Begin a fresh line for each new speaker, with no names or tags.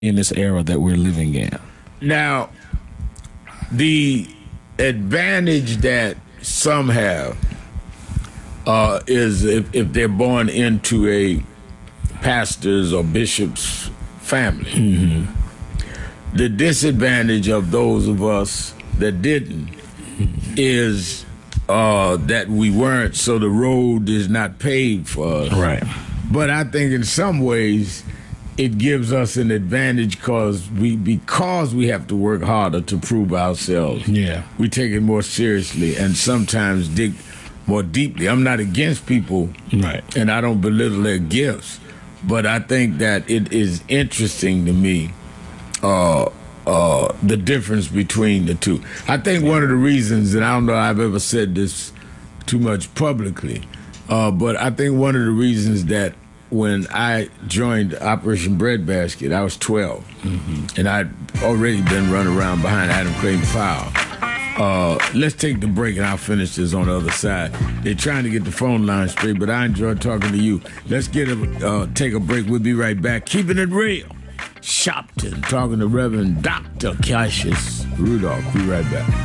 in this era that we're living in.
Now, the advantage that some have is if they're born into a pastor's or bishop's family. Mm-hmm. The disadvantage of those of us that didn't is that we weren't, so the road is not paved for us.
Right.
But I think in some ways it gives us an advantage because we have to work harder to prove ourselves.
Yeah.
We take it more seriously and sometimes dig more deeply. I'm not against people,
right,
and I don't belittle their gifts, but I think that it is interesting to me the difference between the two. I think one of the reasons, and I don't know if I've ever said this too much publicly, but I think one of the reasons that when I joined Operation Breadbasket, I was 12, and I'd already been running around behind Adam Clayton Powell. Let's take the break, and I'll finish this on the other side. They're trying to get the phone line straight, but I enjoy talking to you. Let's take a break. We'll be right back. Keeping it real. Shopton, talking to Reverend Dr. Cassius Rudolph. Be right back.